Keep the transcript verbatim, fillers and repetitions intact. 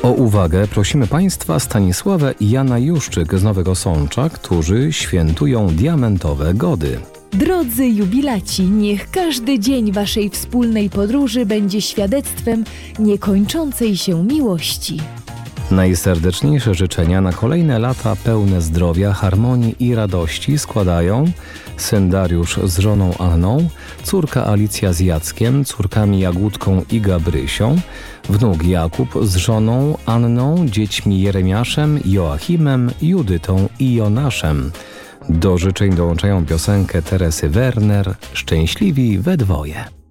O uwagę prosimy Państwa Stanisławę i Jana Juszczyk z Nowego Sącza, którzy świętują diamentowe gody. Drodzy jubilaci, niech każdy dzień Waszej wspólnej podróży będzie świadectwem niekończącej się miłości. Najserdeczniejsze życzenia na kolejne lata pełne zdrowia, harmonii i radości składają syn Dariusz z żoną Anną, córka Alicja z Jackiem, córkami Jagódką i Gabrysią, wnuk Jakub z żoną Anną, dziećmi Jeremiaszem, Joachimem, Judytą i Jonaszem. Do życzeń dołączają piosenkę Teresy Werner „Szczęśliwi we dwoje”.